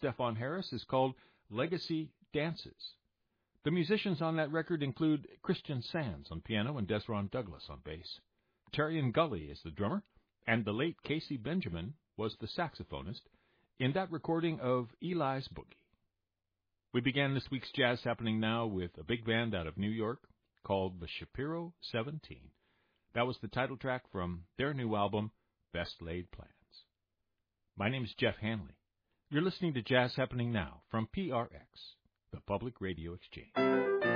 Stephon Harris is called Legacy Dances. The musicians on that record include Christian Sands on piano and Desron Douglas on bass. Terrian Gully is the drummer, and the late Casey Benjamin was the saxophonist in that recording of Eli's Boogie. We began this week's Jazz Happening Now with a big band out of New York called the Shapiro 17. That was the title track from their new album, Best Laid Plans. My name is Jeff Hanley. You're listening to Jazz Happening Now from PRX, the Public Radio Exchange.